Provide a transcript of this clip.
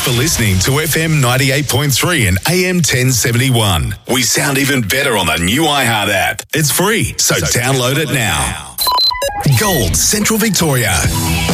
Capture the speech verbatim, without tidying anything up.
for listening to F M ninety-eight point three and A M ten seventy-one. We sound even better on the new iHeart app. It's free, so, so download it now. Gold Central Victoria.